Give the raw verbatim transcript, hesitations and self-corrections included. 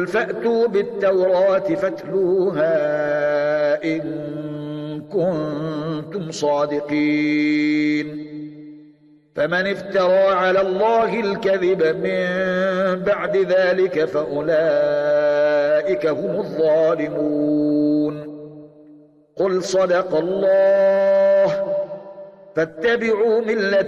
فأتوا بالتوراة فاتلوها إن كنتم صادقين فمن افترى على الله الكذب من بعد ذلك فأولئك هم الظالمون قل صدق الله فاتبعوا ملة